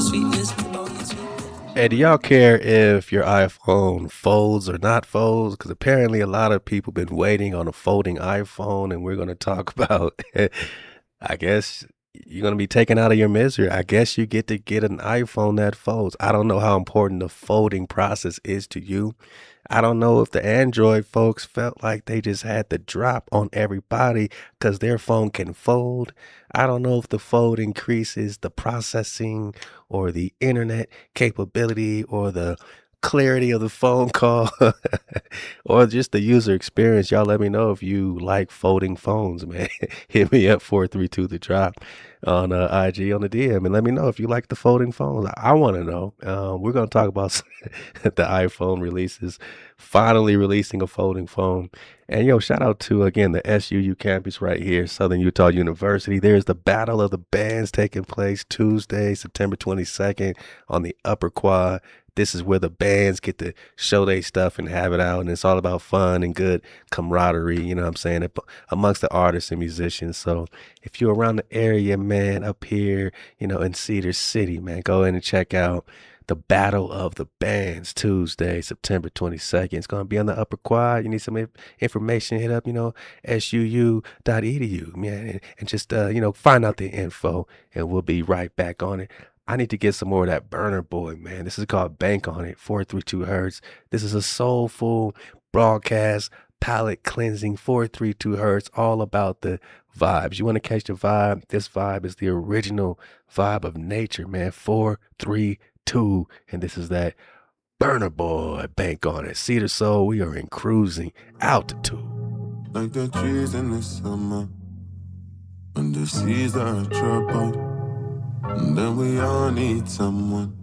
Hey, do y'all care if your iPhone folds or not folds? Because apparently a lot of people been waiting on a folding iPhone, and we're going to talk about, I guess you're going to be taken out of your misery. I guess you get to get an iPhone that folds. I don't know how important the folding process is to you. I don't know if the Android folks felt like they just had the drop on everybody because their phone can fold. I don't know if the fold increases the processing or the internet capability or the clarity of the phone call or just the user experience. Y'all let me know if you like folding phones, man. Hit me up 432 the drop on IG on the DM and let me know if you like the folding phones. I want to know. We're going to talk about the iPhone releases, finally releasing a folding phone. And yo, shout out to again the SUU campus right here, Southern Utah University. There's the Battle of the Bands taking place Tuesday, September 22nd on the Upper Quad. This is where the bands get to show their stuff and have it out, and it's all about fun and good camaraderie, you know what I'm saying, amongst the artists and musicians. So if you're around the area, man, up here, in Cedar City, man, go in and check out the Battle of the Bands Tuesday, September 22nd. It's going to be on the Upper Quad. You need some information, hit up, suu.edu, man, and just, find out the info, and we'll be right back on it. I need to get some more of that Burner Boy, man. This is called Bank on It, 432 Hertz. This is a soulful broadcast, palate cleansing, 432 Hertz, all about the vibes. You want to catch the vibe? This vibe is the original vibe of nature, man. 432. And this is that Burner Boy, Bank on It. Cedar Soul, we are in cruising altitude. Like the trees in the summer, and the seas are troubled. And then we all need someone